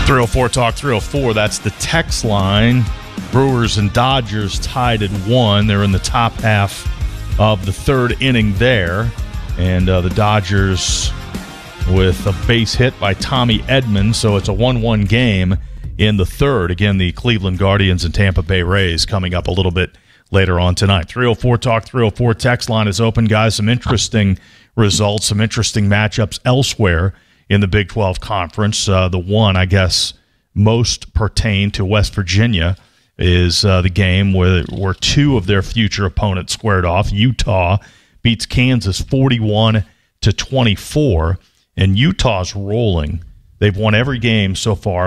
304 Talk 304, that's the text line. Brewers and Dodgers tied at 1. They're in the top half of the third inning there. And the Dodgers with a base hit by Tommy Edman, so it's a 1-1 game in the third. Again, the Cleveland Guardians and Tampa Bay Rays coming up a little bit later on tonight. 304 Talk 304 text line is open, guys. Some interesting results, some interesting matchups elsewhere in the Big 12 Conference. The one, I guess, most pertain to West Virginia is the game where two of their future opponents squared off. Utah beats Kansas 41-24, and Utah's rolling. They've won every game so far.